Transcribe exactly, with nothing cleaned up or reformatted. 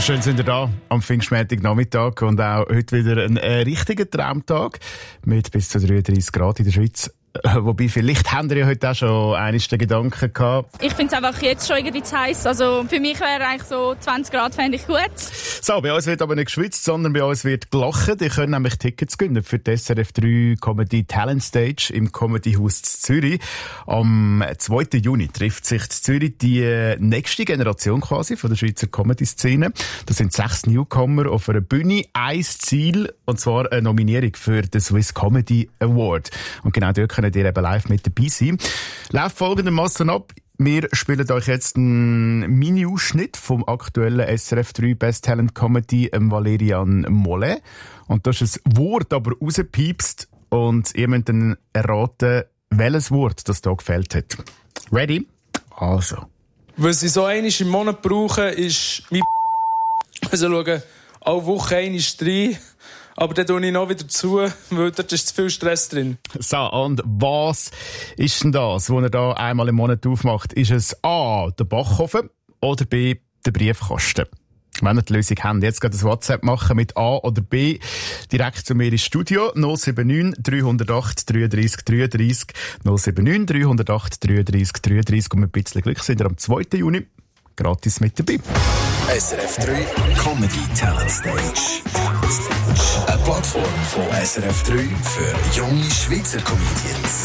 Schön sind ihr da am Pfingstmontag-Nachmittag und auch heute wieder ein äh, richtiger Traumtag mit bis zu dreiunddreissig Grad in der Schweiz. Wobei, vielleicht haben wir ja heute auch schon eines der Gedanken gehabt. Ich finde es einfach jetzt schon irgendwie zu heiß. Also für mich wäre eigentlich so zwanzig Grad fände ich gut. So, bei uns wird aber nicht geschwitzt, sondern bei uns wird gelacht. Ihr könnt nämlich Tickets gewinnen für die S R F drei Comedy Talent Stage im Comedy Haus Zürich. Am zweiten Juni trifft sich in Zürich die nächste Generation quasi von der Schweizer Comedy-Szene. Das sind sechs Newcomer auf einer Bühne. Ein Ziel, und zwar eine Nominierung für den Swiss Comedy Award. Und genau dort können ihr eben live mit dabei sein. Läuft folgendermaßen ab. Wir spielen euch jetzt einen Mini-Ausschnitt vom aktuellen S R F drei Best Talent Comedy Valerian Mollet. Und da ist ein Wort aber rausgepiepst und ihr müsst dann erraten, welches Wort das da gefällt hat. Ready? Also. Was ich so einmal im Monat brauche, ist mein also schauen, alle Woche einmal rein. Aber dann tue ich noch wieder zu, weil dort ist zu viel Stress drin. So, und was ist denn das, was er da einmal im Monat aufmacht? Ist es A, der Backofen oder B, der Briefkasten? Wenn ihr die Lösung habt, jetzt gerade ein WhatsApp machen mit A oder B, direkt zu mir ins Studio, null sieben neun, drei null acht, drei drei drei drei, null sieben neun, drei null acht, drei drei drei drei, und mit ein bisschen Glück sind wir am zweiten Juni gratis mit dabei. S R F drei Comedy Talent Stage. Eine Plattform von S R F drei für junge Schweizer Comedians.